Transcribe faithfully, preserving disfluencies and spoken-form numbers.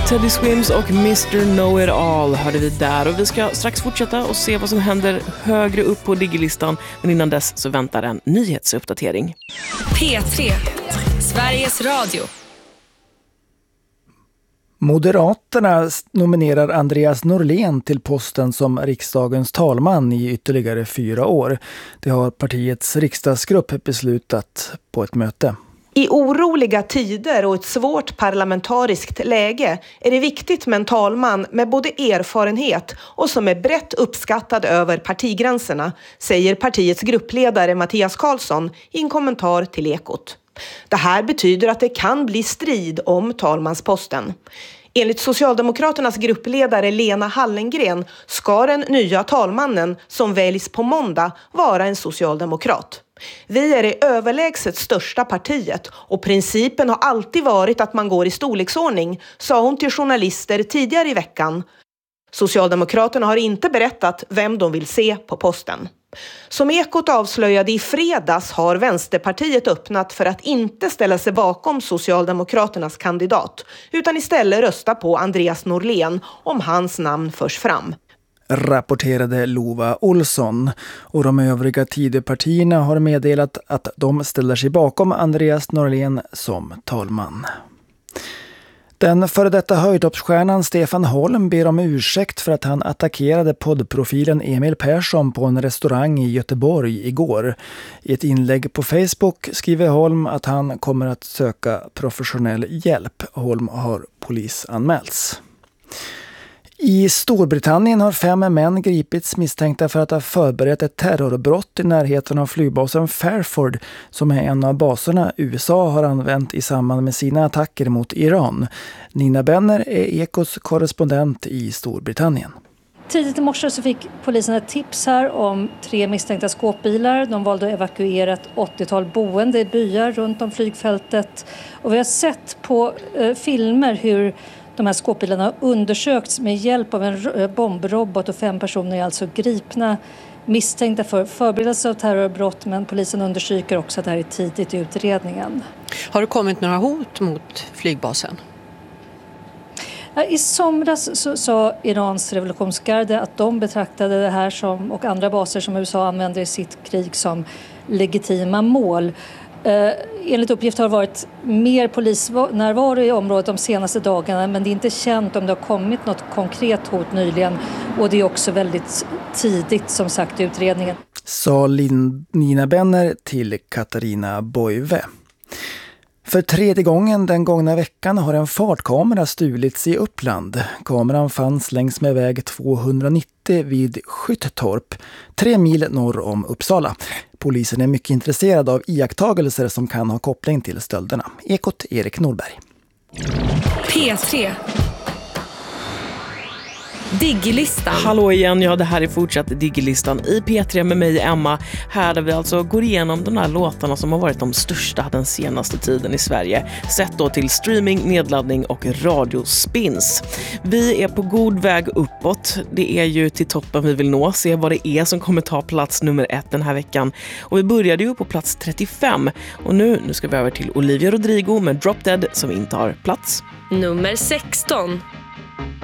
Teddy Swims och mister Know-It-All hörde vi där, och vi ska strax fortsätta och se vad som händer högre upp på Digilistan, men innan dess så väntar en nyhetsuppdatering. P tre, Sveriges Radio. Moderaterna nominerar Andreas Norlén till posten som riksdagens talman i ytterligare fyra år. Det har partiets riksdagsgrupp beslutat på ett möte. I oroliga tider och ett svårt parlamentariskt läge är det viktigt med en talman med både erfarenhet och som är brett uppskattad över partigränserna, säger partiets gruppledare Mattias Karlsson i en kommentar till Ekot. Det här betyder att det kan bli strid om talmansposten. Enligt Socialdemokraternas gruppledare Lena Hallengren ska den nya talmannen som väljs på måndag vara en socialdemokrat. Vi är det överlägset största partiet och principen har alltid varit att man går i storleksordning, sa hon till journalister tidigare i veckan. Socialdemokraterna har inte berättat vem de vill se på posten. Som Ekot avslöjade i fredags har Vänsterpartiet öppnat för att inte ställa sig bakom Socialdemokraternas kandidat, utan istället rösta på Andreas Norlén om hans namn förs fram. Rapporterade Lova Olsson, och de övriga Tidöpartierna har meddelat att de ställer sig bakom Andreas Norlén som talman. Den före detta höjdhoppsstjärnan Stefan Holm ber om ursäkt för att han attackerade poddprofilen Emil Persson på en restaurang i Göteborg igår. I ett inlägg på Facebook skriver Holm att han kommer att söka professionell hjälp. Holm har polisanmälts. I Storbritannien har fem män gripits misstänkta för att ha förberett ett terrorbrott i närheten av flygbasen Fairford, som är en av baserna U S A har använt i samband med sina attacker mot Iran. Nina Benner är Ekots korrespondent i Storbritannien. Tidigt i morse så fick polisen ett tips här om tre misstänkta skåpbilar. De valde att evakuera ett åttiotal boende i byar runt om flygfältet. Och vi har sett på eh, filmer hur de här skåpbilarna har undersökts med hjälp av en bombrobot, och fem personer är alltså gripna misstänkta för förberedelse av terrorbrott, men polisen understryker också att det här är tidigt i utredningen. Har det kommit några hot mot flygbasen? I somras så sa Irans revolutionsgarde att de betraktade det här som, och andra baser som U S A använder i sitt krig, som legitima mål. Eh, enligt uppgift har det varit mer polisnärvaro i området de senaste dagarna, men det är inte känt om det har kommit något konkret hot nyligen, och det är också väldigt tidigt som sagt i utredningen. Sa Lin- Nina Benner till Katarina Boive. För tredje gången den gångna veckan har en fartkamera stulits i Uppland. Kameran fanns längs med väg tvåhundranittio vid Skyttorp, tre mil norr om Uppsala. Polisen är mycket intresserad av iakttagelser som kan ha koppling till stölderna. Ekot Erik Norberg. P tre. Digilistan. Hallå igen, ja det här är fortsatt Digilistan i P tre med mig Emma. Här där vi alltså går igenom de här låtarna som har varit de största den senaste tiden i Sverige. Sett då till streaming, nedladdning och radiospins. Vi är på god väg uppåt. Det är ju till toppen vi vill nå. Se vad det är som kommer ta plats nummer ett den här veckan. Och vi började ju på plats trettiofem. Och nu, nu ska vi över till Olivia Rodrigo med Drop Dead som intar plats Nummer sexton.